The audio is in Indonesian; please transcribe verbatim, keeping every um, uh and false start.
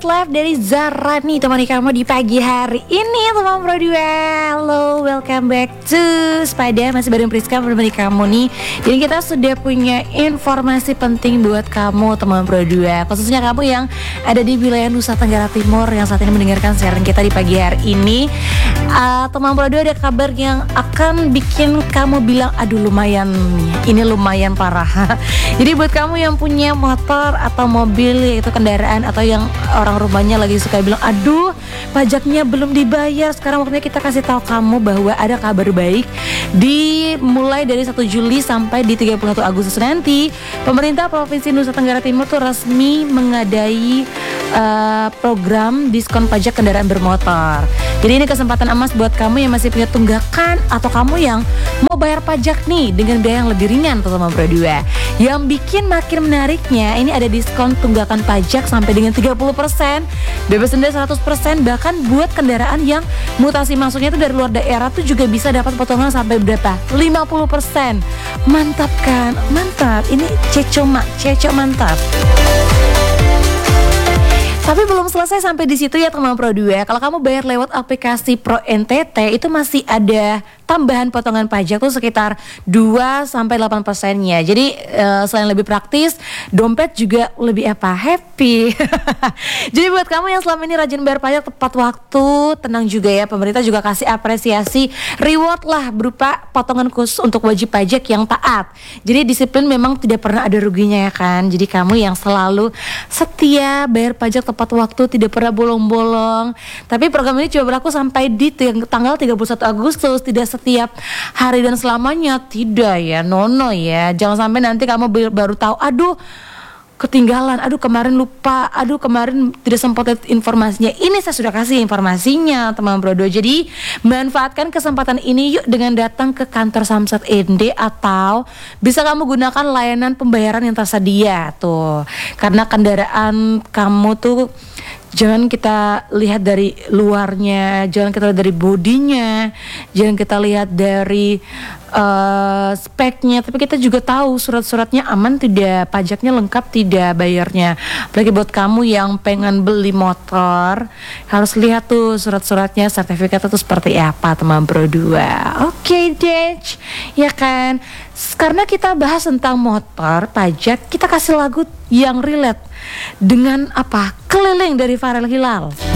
Westlife dari Zara nih temani kamu di pagi hari ini teman Pro dua. Halo, welcome back to Sepada, masih bareng Priska menemani kamu nih. Jadi kita sudah punya informasi penting buat kamu teman Pro dua, khususnya kamu yang ada di wilayah Nusa Tenggara Timur yang saat ini mendengarkan siaran kita di pagi hari ini. uh, Teman Pro dua, ada kabar yang akan bikin kamu bilang aduh lumayan, ini lumayan parah. Jadi buat kamu yang punya motor atau mobil, yaitu kendaraan, atau yang orang rumahnya lagi suka bilang aduh pajaknya belum dibayar, sekarang waktunya kita kasih tahu kamu bahwa ada kabar baik. Dimulai dari satu Juli sampai di tiga puluh satu Agustus nanti, pemerintah Provinsi Nusa Tenggara Timur tuh resmi mengadai uh, program diskon pajak kendaraan bermotor. Jadi ini kesempatan emas buat kamu yang masih punya tunggakan atau kamu yang mau bayar pajak nih dengan biaya yang lebih ringan teman Pro dua. Yang bikin makin menariknya, ini ada diskon tunggakan pajak sampai dengan tiga puluh persen, bebas denda seratus persen, bahkan buat kendaraan yang mutasi masuknya itu dari luar daerah tuh juga bisa dapat potongan sampai berapa? lima puluh persen. Mantap kan? Mantap. Ini ceco mak, ceco mantap. Tapi belum selesai sampai di situ ya teman Pro dua. Kalau kamu bayar lewat aplikasi Pro N T T itu masih ada tambahan potongan pajak tuh sekitar dua sampai delapan persennya. Jadi uh, selain lebih praktis, dompet juga lebih apa? Happy. Jadi buat kamu yang selama ini rajin bayar pajak tepat waktu, tenang juga ya, pemerintah juga kasih apresiasi reward lah berupa potongan khusus untuk wajib pajak yang taat. Jadi disiplin memang tidak pernah ada ruginya ya kan. Jadi kamu yang selalu setia bayar pajak tepat waktu, tidak pernah bolong-bolong. Tapi program ini cuma berlaku sampai di tanggal tiga puluh satu Agustus, tidak setiap hari dan selamanya, tidak ya, nono ya. Jangan sampai nanti kamu baru tahu, aduh ketinggalan, aduh kemarin lupa, aduh kemarin tidak sempat lihat informasinya. Ini saya sudah kasih informasinya teman Pro dua. Jadi manfaatkan kesempatan ini yuk dengan datang ke kantor Samsat N D, atau bisa kamu gunakan layanan pembayaran yang tersedia tuh. Karena kendaraan kamu tuh jangan kita lihat dari luarnya, jangan kita lihat dari bodinya, jangan kita lihat dari uh, speknya, tapi kita juga tahu surat-suratnya aman tidak, pajaknya lengkap tidak, bayarnya. Apalagi buat kamu yang pengen beli motor, harus lihat tuh surat-suratnya, sertifikatnya tuh seperti apa teman Pro dua. Oke okay, deh, ya kan? Karena kita bahas tentang motor, pajak, kita kasih lagu yang relate dengan apa? Keliling dari Farel Hilal.